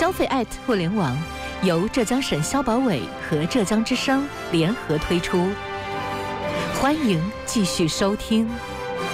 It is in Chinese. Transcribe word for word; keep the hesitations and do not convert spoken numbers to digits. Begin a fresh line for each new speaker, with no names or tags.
消费@互联网由浙江省消保委和浙江之声联合推出，欢迎继续收听。